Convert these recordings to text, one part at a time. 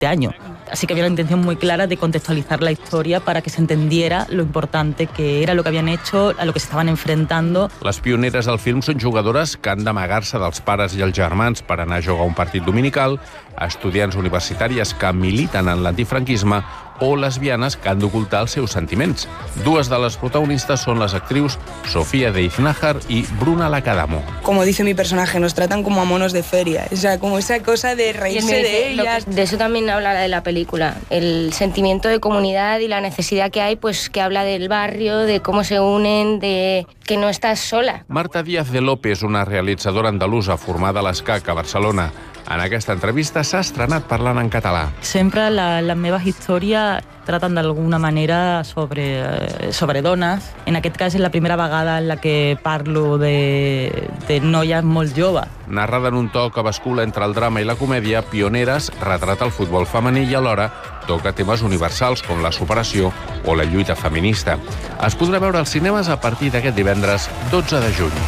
año. Así que había una intención muy clara de contextualizar la historia para que se entendiera lo importante que era lo que habían hecho, a lo que se estaven enfrentando. Les pioneres del film són jugadores que han d'amagar-se dels pares i els germans per anar a jugar un partit dominical, estudiants universitàries que militen en l'antifranquisme o lesbianes que han d'ocultar els seus sentiments. Dues de les protagonistes són les actrius Sofía de Iznájar y Bruna Lacadamo. Como dice mi personaje, nos tratan como a monos de feria. O sea, como esa cosa de reírse de ellas. De eso también habla de la película. El sentimiento de comunidad y la necesidad que hay, pues que habla del barrio, de cómo se unen, de que no estás sola. Marta Díaz de López, una realitzadora andalusa formada a l'ESCAC a Barcelona. En aquesta entrevista s'ha estrenat parlant en català. Sempre les meves històries traten d'alguna manera sobre dones. En aquest cas és la primera vegada en la que parlo de noies molt joves. Narrada en un to que bascula entre el drama i la comèdia, Pioneres retrata el futbol femení i alhora toca temes universals com la superació o la lluita feminista. Es podrà veure als cinemes a partir d'aquest divendres 12 de juny.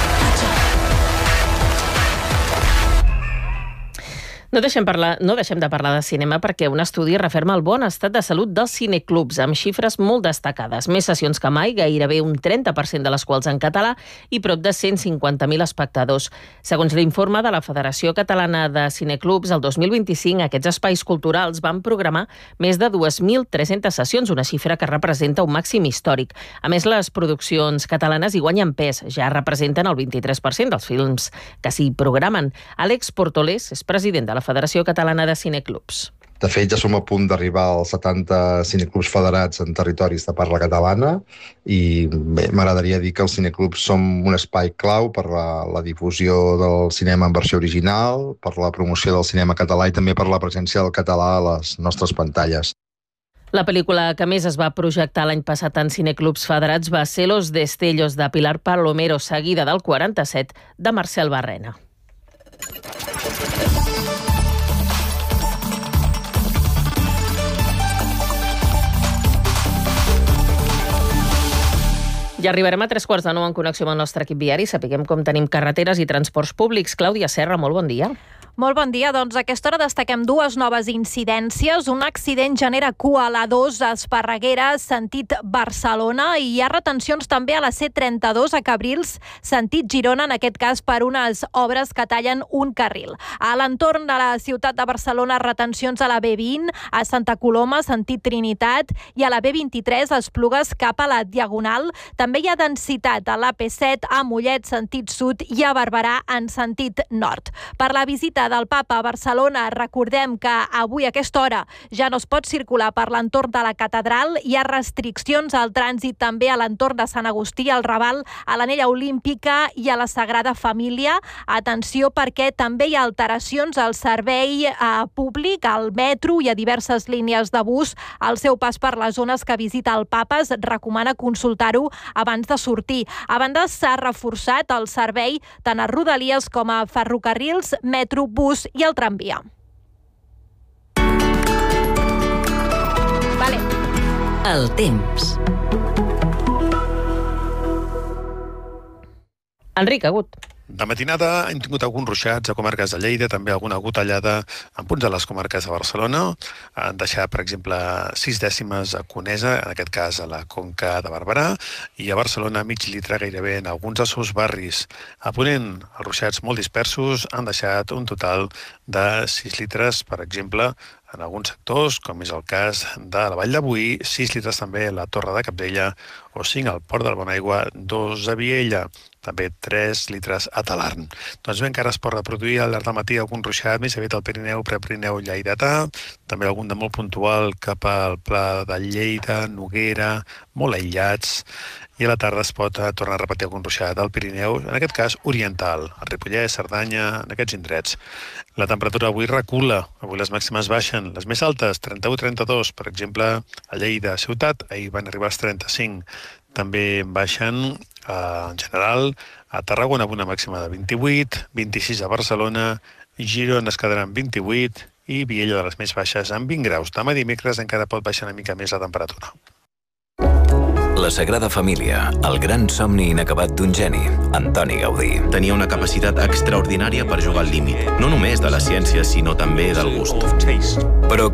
No deixem de parlar de cinema perquè un estudi referma el bon estat de salut dels cineclubs amb xifres molt destacades. Més sessions que mai, gairebé un 30% de les quals en català i prop de 150.000 espectadors. Segons l'informe de la Federació Catalana de Cineclubs, el 2025 aquests espais culturals van programar més de 2.300 sessions, una xifra que representa un màxim històric. A més, les produccions catalanes hi guanyen pes, ja representen el 23% dels films que s'hi programen. Àlex Portolés és president de la Federació Catalana de Cineclubs. De fet, ja som a punt d'arribar als 70 cineclubs federats en territoris de parla catalana i bé, m'agradaria dir que els cineclubs som un espai clau per la difusió del cinema en versió original, per la promoció del cinema català i també per la presència del català a les nostres pantalles. La pel·lícula que més es va projectar l'any passat en cineclubs federats va ser Los Destellos, de Pilar Palomero, seguida del 47 de Marcel Barrena. Ja arribarem a 3:15 en connexió amb el nostre equip viari. Sapiguem com tenim carreteres i transports públics. Clàudia Serra, molt bon dia. Molt bon dia. Doncs a aquesta hora destaquem dues noves incidències. Un accident genera cua a l'A2 a Esparreguera, sentit Barcelona, i hi ha retencions també a la C32 a Cabrils, sentit Girona, en aquest cas per unes obres que tallen un carril. A l'entorn de la ciutat de Barcelona, retencions a la B20, a Santa Coloma, sentit Trinitat, i a la B23 a Esplugues cap a la Diagonal. També hi ha densitat a l'AP7 a Mollet, sentit sud, i a Barberà en sentit nord. Per la visita del Papa a Barcelona, recordem que avui a aquesta hora ja no es pot circular per l'entorn de la catedral. Hi ha restriccions al trànsit també a l'entorn de Sant Agustí, al Raval, a l'Anella Olímpica i a la Sagrada Família. Atenció, perquè també hi ha alteracions al servei públic, al metro i a diverses línies de bus. Al seu pas per les zones que visita el Papa es recomana consultar-ho abans de sortir. A banda, s'ha reforçat el servei tant a Rodalies com a ferrocarrils, metro, bus i el tramvia. Vale. El temps. Enric Agut. De matinada hem tingut alguns ruixats a comarques de Lleida, també alguna gotellada en punts de les comarques de Barcelona. Han deixat, per exemple, 6 dècimes a Conesa, en aquest cas a la Conca de Barberà, i a Barcelona mig litre gairebé en alguns dels seus barris. A Ponent, els ruixats molt dispersos han deixat un total de 6 litres, per exemple, en alguns sectors, com és el cas de la Vall de Boí, 6 litres també a la Torre de Cabdella, o 5 al Port del Bonaigua, 2 a Viella, també 3 litres a Talarn. Doncs bé, encara es pot reproduir al llarg del matí algun ruixat més aviat al Pirineu, Prepirineu, Lleidatà, també algun de molt puntual cap al Pla de Lleida, Noguera, molt aïllats, i a la tarda es pot tornar a repetir algun ruixat al Pirineu, en aquest cas oriental, al Ripollès, Cerdanya, en aquests indrets. La temperatura avui recula, avui les màximes baixen, les més altes, 31-32, per exemple, a Lleida, Ciutat, ahir van arribar als 35. També baixen, en general, a Tarragona amb una màxima de 28, 26 a Barcelona, Girona es quedarà amb 28 i Viella de les més baixes amb 20 graus. Demà dimecres encara pot baixar una mica més la temperatura. La Sagrada Família, el gran somni inacabat d'un geni, Antoni Gaudí. Tenia una capacitat extraordinària per jugar al límit, no només de la ciència, sinó també del gust. Però